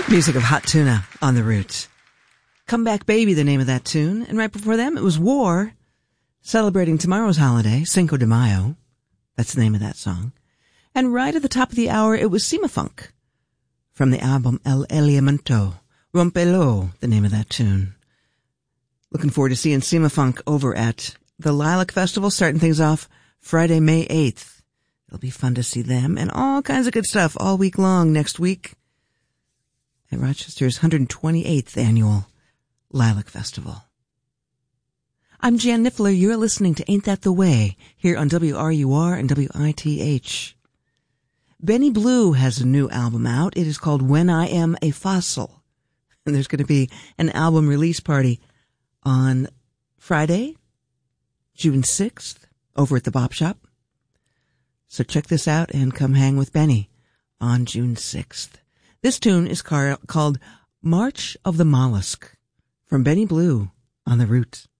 Music of Hot Tuna on the Roots. Come Back Baby, the name of that tune. And right before them, it was War, celebrating tomorrow's holiday, Cinco de Mayo. That's the name of that song. And right at the top of the hour, it was Cimafunk from the album El Elemento. Rompelo, the name of that tune. Looking forward to seeing Cimafunk over at the Lilac Festival, starting things off Friday, May 8th. It'll be fun to see them and all kinds of good stuff all week long next week at Rochester's 128th annual Lilac Festival. I'm Jan Niffler. You're listening to Ain't That the Way here on WRUR and WITH. Benny Blue has a new album out. It is called When I Am a Fossil. And there's going to be an album release party on Friday, June 6th, over at the Bop Shop. So check this out and come hang with Benny on June 6th. This tune is called March of the Mollusk from Benny Blue on the Roots.